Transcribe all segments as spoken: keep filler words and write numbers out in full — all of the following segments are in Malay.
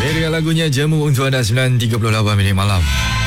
Dengan lagunya Jemu untuk anda sembilan tiga puluh lapan minit malam.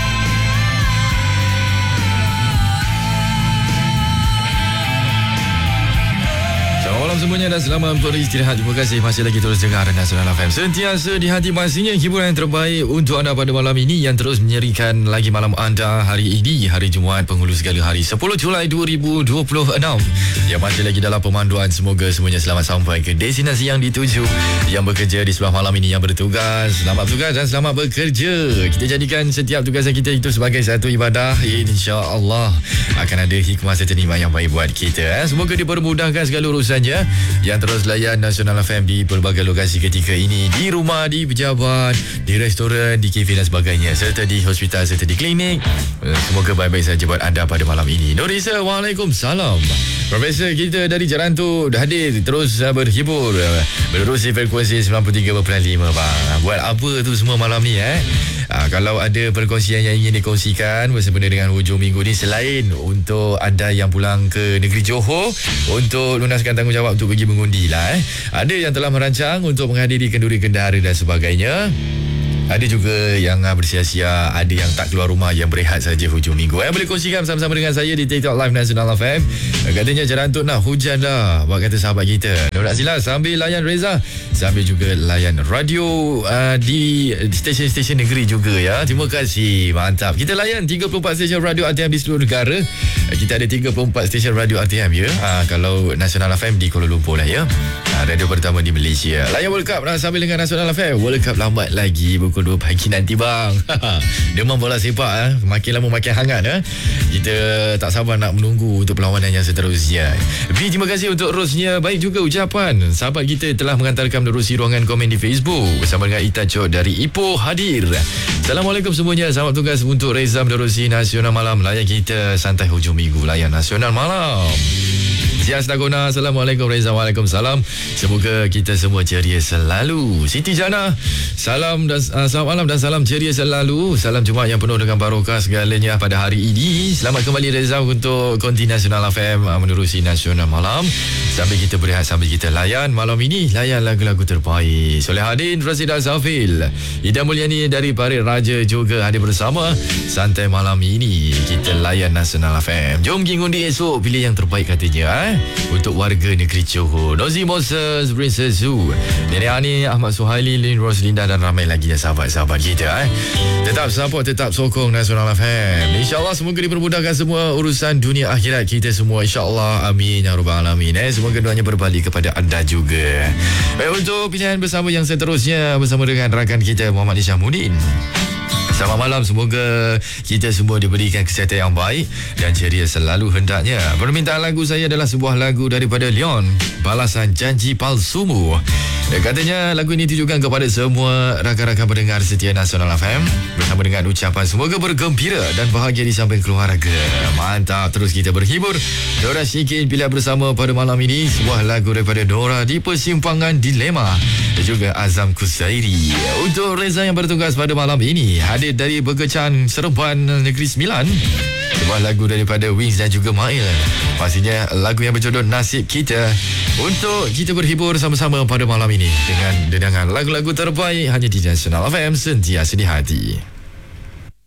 Selamat malam semuanya dan selamat untuk istirahat. Terima kasih masih lagi terus dengar Nasional F M. Sentiasa di hati pastinya hiburan yang terbaik untuk anda pada malam ini yang terus menyerikan lagi malam anda hari ini, hari Jumaat penghulu segala hari sepuluh Julai dua ribu dua puluh enam. Yang masih lagi dalam pemanduan, semoga semuanya selamat sampai ke destinasi yang dituju. Yang bekerja di sebelah malam ini, yang bertugas, selamat bertugas dan selamat bekerja. Kita jadikan setiap tugasan kita itu sebagai satu ibadah. InsyaAllah akan ada hikmah serta nikmat yang baik buat kita. Semoga dipermudahkan segala urusannya. Yang terus layan Nasional F M di pelbagai lokasi ketika ini, di rumah, di pejabat, di restoran, di kafe dan sebagainya, serta di hospital, serta di klinik. Semoga baik-baik saja buat anda pada malam ini. Nurisa, Waalaikumsalam. Profesor kita dari Jarantuk dah hadir terus berhibur menerusi frekuensi sembilan puluh tiga perpuluhan lima bang. Buat apa tu semua malam ni eh? Ha, kalau ada perkongsian yang ingin dikongsikan bersempena dengan hujung minggu ni, selain untuk anda yang pulang ke negeri Johor untuk lunaskan tanggungjawab untuk pergi mengundi lah eh. Ada yang telah merancang untuk menghadiri kenduri kendara dan sebagainya. Ada juga yang bersia-sia, ada yang tak keluar rumah, yang berehat saja hujung minggu. Eh, boleh kongsikan bersama-sama dengan saya di TikTok Live Nasional F M. Katanya Jarantuk nak hujan dah, buat kata sahabat kita. Nur Azila sambil layan Reza, sambil juga layan radio uh, di, di stesen-stesen negeri juga ya. Terima kasih, mantap. Kita layan tiga puluh empat stesen radio R T M di seluruh negara. Kita ada tiga puluh empat stesen radio R T M ya. Uh, kalau Nasional F M di Kuala Lumpur lah ya. Uh, radio pertama di Malaysia. Layan World Cup lah sambil dengan Nasional F M. World Cup lambat lagi, pukul dua pagi nanti bang. Demam bola sepak eh. Makin lama makin hangat eh. Kita tak sabar nak menunggu untuk perlawanan yang seterusnya. Tapi terima kasih untuk Rosnya. Baik juga ucapan sahabat kita telah mengantarkan menerusi ruangan komen di Facebook bersama dengan Ita Chok dari Ipoh hadir. Assalamualaikum semuanya. Selamat tugas untuk Reza menerusi Nasional Malam. Layan kita santai hujung minggu. Layan Nasional Malam. Siang Sedagona. Assalamualaikum Reza. Waalaikumsalam. Semoga kita semua ceria selalu. Siti Jana, salam dan uh, selamat malam dan salam ceria selalu. Salam Jumaat yang penuh dengan barokah segalanya pada hari ini. Selamat kembali Reza untuk konti Nasional F M uh, menerusi Nasional Malam. Sambil kita berehat, sambil kita layan malam ini, layan lagu-lagu terbaik. Solehadin, Rasidah Zafil, Ida Mulyani dari Parit Raja juga hadir bersama. Santai malam ini kita layan Nasional F M. Jom pergi undi esok, pilih yang terbaik katanya eh? Untuk warga negeri Johor. Nozi Moses, Princess Zoo, Nenek Ani, Ahmad Suhaili, Lin Roslinda dan ramai lagi ya sahabat-sahabat kita eh? Tetap support, tetap sokong Nasional F M. InsyaAllah semoga dipermudahkan semua urusan dunia akhirat kita semua, InsyaAllah. Amin ya rabbal alamin eh? Semoga doanya berbalik kepada anda juga. Baik, untuk pilihan bersama yang seterusnya bersama dengan rakan kita Muhammad Isyamuddin. Selamat malam, semoga kita semua diberikan kesihatan yang baik dan ceria selalu hendaknya. Permintaan lagu saya adalah sebuah lagu daripada Leon, Balasan Janji Palsumu. Katanya lagu ini ditujukan kepada semua rakan-rakan pendengar setia Nasional F M bersama dengan ucapan semoga bergembira dan bahagia di samping keluarga. Mantap, terus kita berhibur. Nora Syikin pilihan bersama pada malam ini sebuah lagu daripada Nora, Di Persimpangan Dilema, dan juga Azam Kusairi. Untuk Reza yang bertugas pada malam ini, hadir dari Berkecan Seremban Negeri Sembilan, sebuah lagu daripada Wings dan juga Mail. Pastinya lagu yang berjodoh Nasib Kita, untuk kita berhibur sama-sama pada malam ini dengan dendangan lagu-lagu terbaik hanya di Nasional F M, sentiasa di hati.